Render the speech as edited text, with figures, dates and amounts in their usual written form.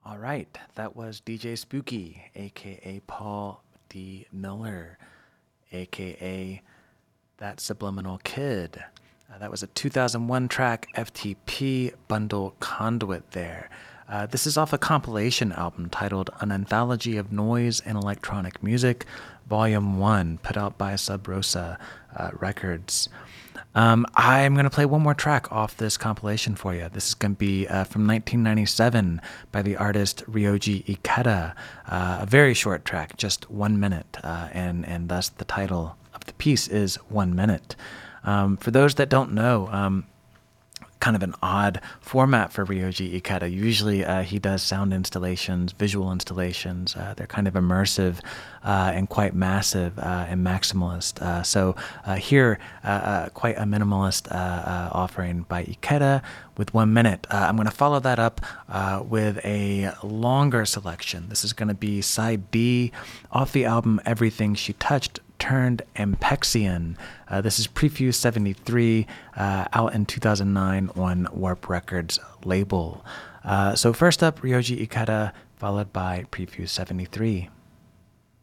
All right, that was DJ Spooky, aka Paul D. Miller, aka That Subliminal Kid. That was a 2001 track FTP bundle Conduit there. This is off a compilation album titled An Anthology of Noise and Electronic Music, Volume 1, put out by Sub Rosa Records. I'm going to play one more track off this compilation for you. This is going to be from 1997 by the artist Ryoji Ikeda. A very short track, just 1 minute, and thus the title of the piece is 1 minute. For those that don't know, kind of an odd format for Ryoji Ikeda. Usually he does sound installations, visual installations. They're kind of immersive and quite massive and maximalist. So here, quite a minimalist offering by Ikeda with 1 minute. I'm going to follow that up with a longer selection. This is going to be side D off the album Everything She Touched Turned Ampexian. This is Prefuse 73, out in 2009 on Warp Records label. So first up, Ryoji Ikeda, followed by Prefuse 73.